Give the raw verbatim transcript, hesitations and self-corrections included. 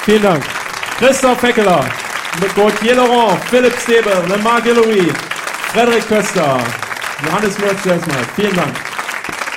Vielen Dank. Christoph Feckeler, Gauthier Laurent, Philipp Steber, Marc Louis, Frederik Köster, Johannes Mürz erstmal. Vielen Dank.